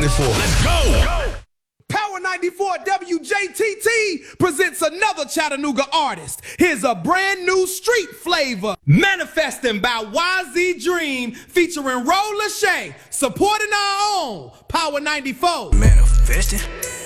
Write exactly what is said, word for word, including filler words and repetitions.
Let's go! Power ninety-four W J T T presents another Chattanooga artist. Here's a brand new street flavor. Manifesting by Y Z Dream featuring Ro Lachey, supporting our own Power ninety-four. Manifesting?